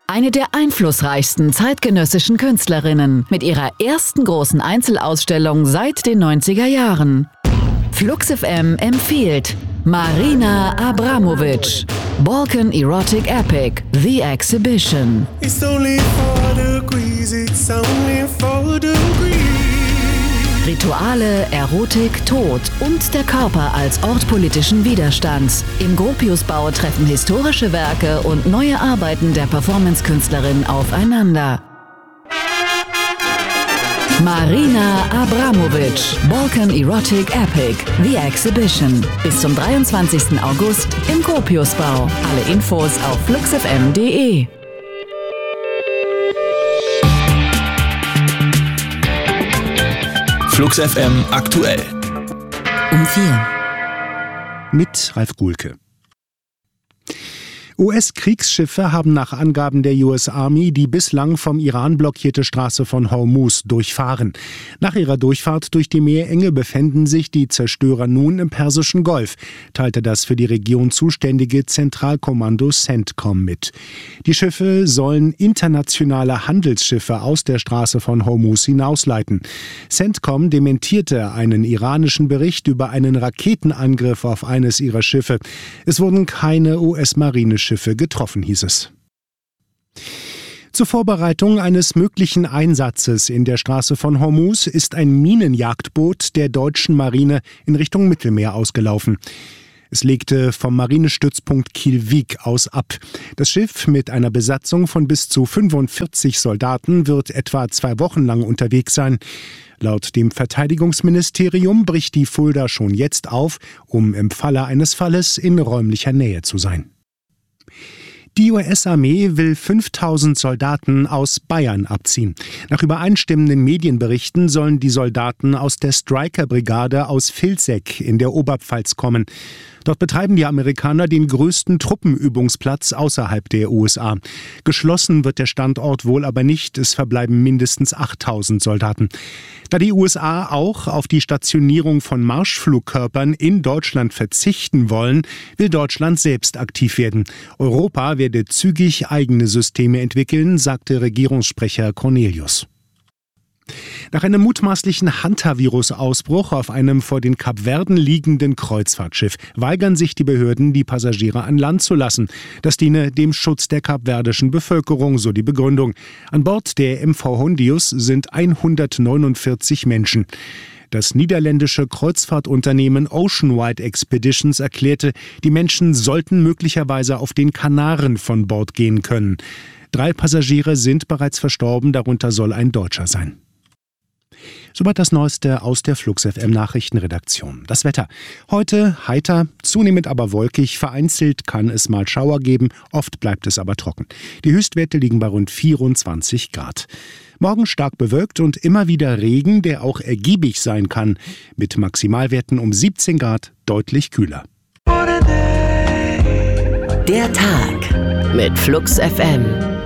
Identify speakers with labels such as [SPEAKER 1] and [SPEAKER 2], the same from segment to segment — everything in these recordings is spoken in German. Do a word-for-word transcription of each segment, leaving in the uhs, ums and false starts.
[SPEAKER 1] Eine der einflussreichsten zeitgenössischen Künstlerinnen mit ihrer ersten großen Einzelausstellung seit den neunziger Jahren. Flux F M empfiehlt Marina Abramović, Balkan Erotic Epic, The Exhibition.
[SPEAKER 2] It's only four degrees, it's only four degrees.
[SPEAKER 1] Rituale, Erotik, Tod und der Körper als Ort politischen Widerstands. Im Gropiusbau treffen historische Werke und neue Arbeiten der Performance-Künstlerin aufeinander. Marina Abramović, Balkan Erotic Epic, The Exhibition. Bis zum dreiundzwanzigsten August im Gropiusbau. Alle Infos auf flux f m punkt de.
[SPEAKER 3] Flux F M aktuell.
[SPEAKER 1] Um vier.
[SPEAKER 4] Mit Ralf Guhlke. U S-Kriegsschiffe haben nach Angaben der U S Army die bislang vom Iran blockierte Straße von Hormuz durchfahren. Nach ihrer Durchfahrt durch die Meerenge befinden sich die Zerstörer nun im Persischen Golf, teilte das für die Region zuständige Zentralkommando CENTCOM mit. Die Schiffe sollen internationale Handelsschiffe aus der Straße von Hormuz hinausleiten. CENTCOM dementierte einen iranischen Bericht über einen Raketenangriff auf eines ihrer Schiffe. Es wurden keine U S-Marineschiffe getroffen, hieß es. Zur Vorbereitung eines möglichen Einsatzes in der Straße von Hormuz ist ein Minenjagdboot der deutschen Marine in Richtung Mittelmeer ausgelaufen. Es legte vom Marinestützpunkt Kiel-Wiek aus ab. Das Schiff mit einer Besatzung von bis zu fünfundvierzig Soldaten wird etwa zwei Wochen lang unterwegs sein. Laut dem Verteidigungsministerium bricht die Fulda schon jetzt auf, um im Falle eines Falles in räumlicher Nähe zu sein. Die U S-Armee will fünftausend Soldaten aus Bayern abziehen. Nach übereinstimmenden Medienberichten sollen die Soldaten aus der Stryker-Brigade aus Vilseck in der Oberpfalz kommen. Dort betreiben die Amerikaner den größten Truppenübungsplatz außerhalb der U S A. Geschlossen wird der Standort wohl aber nicht, es verbleiben mindestens achttausend Soldaten. Da die U S A auch auf die Stationierung von Marschflugkörpern in Deutschland verzichten wollen, will Deutschland selbst aktiv werden. Europa werde zügig eigene Systeme entwickeln, sagte Regierungssprecher Cornelius. Nach einem mutmaßlichen Hantavirus-Ausbruch auf einem vor den Kapverden liegenden Kreuzfahrtschiff weigern sich die Behörden, die Passagiere an Land zu lassen. Das diene dem Schutz der kapverdischen Bevölkerung, so die Begründung. An Bord der M V Hondius sind hundertneunundvierzig Menschen. Das niederländische Kreuzfahrtunternehmen Oceanwide Expeditions erklärte, die Menschen sollten möglicherweise auf den Kanaren von Bord gehen können. Drei Passagiere sind bereits verstorben, darunter soll ein Deutscher sein. Soweit das Neueste aus der Flux F M Nachrichtenredaktion. Das Wetter. Heute heiter, zunehmend aber wolkig. Vereinzelt kann es mal Schauer geben, oft bleibt es aber trocken. Die Höchstwerte liegen bei rund vierundzwanzig Grad. Morgen stark bewölkt und immer wieder Regen, der auch ergiebig sein kann. Mit Maximalwerten um siebzehn Grad deutlich kühler.
[SPEAKER 5] Der Tag mit Flux F M.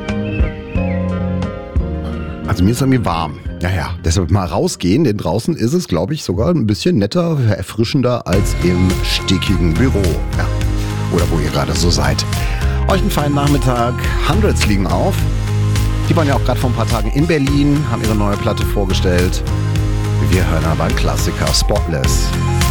[SPEAKER 6] Also mir ist irgendwie warm. Ja, ja, deshalb mal rausgehen, denn draußen ist es, glaube ich, sogar ein bisschen netter, erfrischender als im stickigen Büro. Ja. Oder wo ihr gerade so seid. Euch einen feinen Nachmittag. Hundreds liegen auf. Die waren ja auch gerade vor ein paar Tagen in Berlin, haben ihre neue Platte vorgestellt. Wir hören aber einen Klassiker, Spotless.